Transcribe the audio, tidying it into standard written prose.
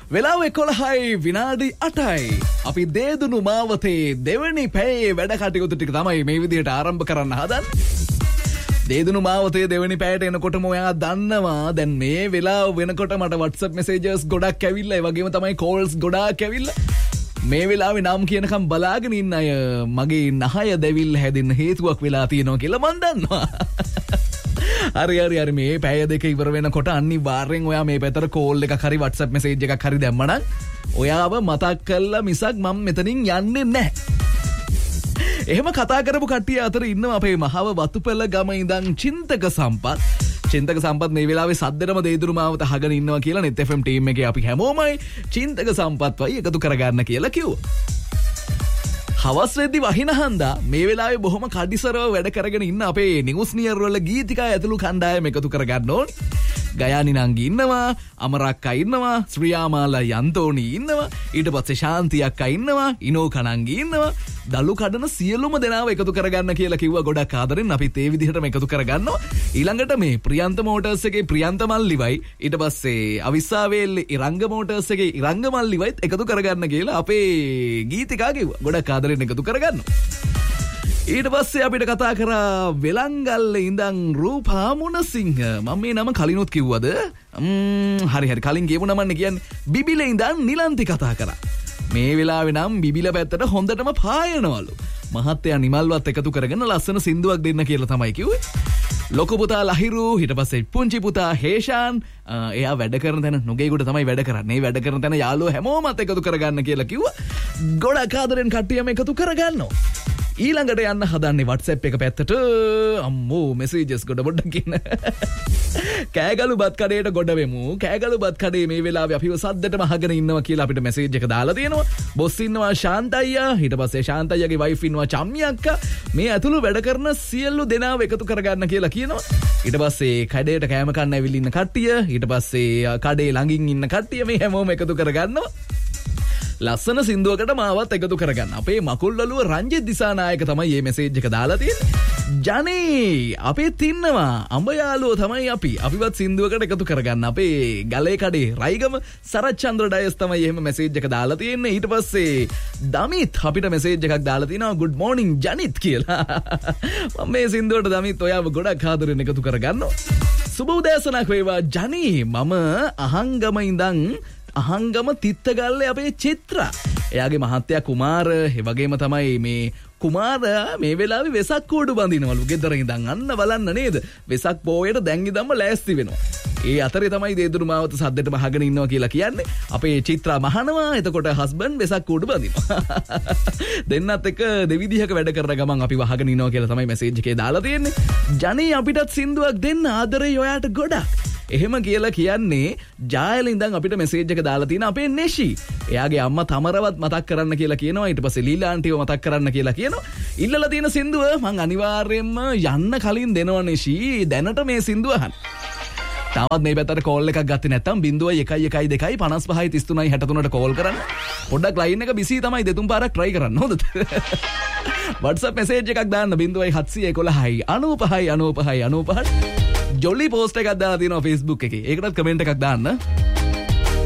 වෙලාව 11යි විනාඩි 8යි. අපි දේදුණු මාවතේ දෙවනි පැයේ වැඩ කටයුතු ටික තමයි මේ විදිහට ආරම්භ කරන්න හදන්නේ. දේදුණු මාවතේ දෙවනි පැයට එනකොටම ඔයා දන්නවා දැන් මේ වෙලාව වෙනකොට මට WhatsApp messages ගොඩක් ඇවිල්ලා ඒ වගේම තමයි calls ගොඩාක් ඇවිල්ලා. මේ වෙලාවේ නම් කියනකම් බලාගෙන ඉන්න අය මගේ නහය දැවිල්ල හැදෙන්න හේතුවක් වෙලා තියෙනවා කියලා මන් දන්නවා. හරි මේ පැය දෙක ඉවර වෙනකොට අනිවාර්යෙන් ඔයා මේ පැතර කෝල් එකක් හරි WhatsApp message එකක් හරි දැම්මනම් ඔයාව මතක් කරලා මිසක් මම මෙතනින් යන්නේ නැහැ. එහෙම කතා කරපු කට්ටිය අතර ඉන්නවා අපේ මහව වතුපැල ගම ඉඳන් චින්තක සම්පත් මේ වෙලාවේ සද්දරම දේදුරු මාවත අහගෙන ඉන්නවා කියලා net FM ටීම් එකේ අපි හැමෝමයි චින්තක සම්පත් වයි එකතු කරගන්න කියලා කිව්වා. හවස් වෙද්දි වහින හන්දා මේ වෙලාවේ බොහොම කඩිසරව වැඩ කරගෙන ඉන්න අපේ නිවුස් නියර් වල ගීතිකා ඇතුළු කණ්ඩායම එකතු කරගන්න ඕනේ. ගයානි නංගි ඉන්නවා, අමරක්කා ඉන්නවා, ශ්‍රියාමාලා යන්තෝනි ඉන්නවා, ඊට පස්සේ ශාන්ති අක්කා ඉන්නවා, ඉනෝකා නංගි ඉන්නවා. දලු කඩන සියලුම දෙනාව එකතු කරගන්න කියලා කිව්වා ගොඩක් ආදරෙන් අපිත් ඒ විදිහටම එකතු කරගන්නවා. ඊළඟට මේ ප්‍රියන්ත මෝටර්ස් එකේ ප්‍රියන්ත මල්ලිවයි ඊට පස්සේ අවිස්සාවේල්ලේ ඉරංග මෝටර්ස් එකේ ඉරංග මල්ලිවයිත් එකතු කරගන්න කියලා අපේ ගීතිකා කිව්වා. ගොඩක් ආදරෙන් එකතු කරගන්නවා. ඊට පස්සේ අපිට කතා කරා වෙලංගල්ලේ ඉඳන් රූපා මුණසිංහ. මම මේ නම කලිනුත් කිව්වද? හරි කලින් කියපු නමන්නේ කියන්නේ. බිබිලේ ඉඳන් නිලන්ති කතා කරා. මේ වෙලාවේ නම් බිබිල පැත්තට හොඳටම පායනවලු. මහත්තයා නිමල්වත් එකතු කරගෙන ලස්සන සින්දුවක් දෙන්න කියලා තමයි කිව්වේ. ලොකු පුතා ලහිරු ඊට පස්සේ පුංචි පුතා හේෂාන් එයා වැඩ කරන තැන නුගේගොඩ තමයි වැඩ කරන්නේ. වැඩ කරන තැන යාළුවෝ හැමෝමත් එකතු කරගන්න කියලා කිව්වා. ගොඩක් ආදරෙන් කට්ටියම එකතු කරගන්නවා. ඊළඟට යන්න හදන්නේ WhatsApp එක පැත්තට. අම්මෝ messages ගොඩ පොඩ්ඩක් ඉන්න. කෑගලු බත් කඩේට ගොඩ වෙමු. කෑගලු බත් කඩේ මේ වෙලාවේ අපිව සද්දටම අහගෙන ඉන්නවා කියලා අපිට message එක දාලා තියෙනවා. බොස් ඉන්නවා ශාන්තයියා. ඊට පස්සේ ශාන්තයියාගේ wife ඉන්නවා චම්මි අක්කා. මේ ඇතුළු වැඩ කරන සියලු දෙනාව එකතු කරගන්න කියලා කියනවා. ඊට පස්සේ කඩේට කෑම කන්න ඇවිල්ලා ඉන්න කට්ටිය. ඊට පස්සේ කඩේ ළඟින් ඉන්න කට්ටිය මේ හැමෝම එකතු කරගන්නවා. ලස්සන සින්දුවකට මාවත් එකතු කරගන්න. අපේ මකුල්වලුව රංජිත් දිසානායක තමයි මේ මැසේජ් එක දාලා තියෙන්නේ. ජනේ අපිත් ඉන්නවා. අඹ යාළුවෝ තමයි අපි. අපිවත් සින්දුවකට එකතු කරගන්න. අපේ ගලේ කඩේ රයිගම සරච්චන්ද්‍ර ඩයස් තමයි එහෙම මැසේජ් එක දාලා තියෙන්නේ. ඊට පස්සේ දමිත් අපිට මැසේජ් එකක් දාලා තිනවා good morning ජනිත් කියලා. මම මේ සින්දුවට දමිත් ඔයාව ගොඩක් ආදරෙන් එකතු කරගන්නවා. සුබ උදෑසනක් වේවා ජනී. මම අහංගම තිත්තගල්ලේ අපේ චිත්‍රා. එයාගේ මහත්තයා කුමාර ඒ වගේම තමයි මේ කුමාර මේ වෙලාවේ වෙසක් කෝඩු බඳිනවලු ගෙදර ඉඳන්. අන්න බලන්න නේද? වෙසක් පෝයට දැන් ඉඳන්ම ලෑස්ති වෙනවා. ඒ අතරේ තමයි දේදුරු මාවත සද්දට බහගෙන ඉන්නවා කියලා කියන්නේ. අපේ චිත්‍රා මහනවා. එතකොට හස්බන්ඩ් වෙසක් කෝඩු බඳිනවා. දෙන්නත් එක දෙවිදිහක වැඩ කරන ගමන් අපි වහගෙන ඉන්නවා කියලා තමයි මැසේජ් එකේ දාලා තියෙන්නේ. ජනී අපිටත් සින්දුවක් දෙන්න ආදරේ ඔයාට ගොඩක්. එහෙම කියලා කියන්නේ ජායල ඉඳන් අපිට මැසේජ් එක දාලා තියෙන අපේ නෙෂි. එයාගේ අම්මා තමරවත් මතක් කරන්න කියලා කියනවා. ඊට පස්සේ ලීලා ආන්ටිව මතක් කරන්න කියලා කියනවා. ඉල්ලලා තියෙන සින්දුව මං අනිවාර්යයෙන්ම යන්න කලින් දෙනවා නෙෂි. දැනට මේ සින්දුව අහන්න. තාමත් මේ පැත්තට කෝල් එකක් ගත්තේ නැත්නම් 0112 55 33 63ට කෝල් කරන්න. පොඩ්ඩක් ලයින් එක බිසි තමයි දෙතුන් පාරක් try කරන්න හොඳද? WhatsApp message එකක් දාන්න 0711 95 95 95. ජොලි පෝස්ට් එකක් දාලා තියෙනවා Facebook එකේ. ඒකටත් කමෙන්ට් එකක් දාන්න.